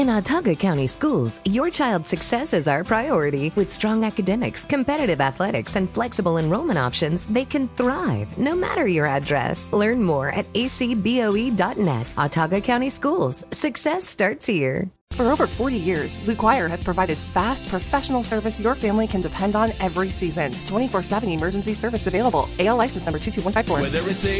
In Autauga County Schools, your child's success is our priority. With strong academics, competitive athletics, and flexible enrollment options, they can thrive no matter your address. Learn more at acboe.net. Autauga County Schools. Success starts here. For over 40 years, Blue Choir has provided fast, professional service your family can depend on every season. 24/7 emergency service available. AL license number 22154. Whether it's a